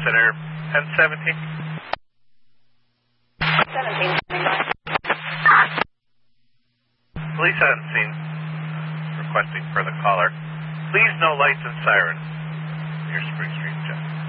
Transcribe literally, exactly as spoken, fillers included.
Center, ten seventeen. seventeen. Police on scene. Requesting for the caller. Please no lights and sirens. Near Spring Street, Jeff.